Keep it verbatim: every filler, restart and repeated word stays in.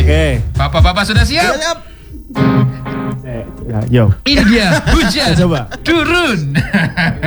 Oke. Bapak-bapak sudah siap? Siap. Ya, yo. Ini dia hujan Coba. turun.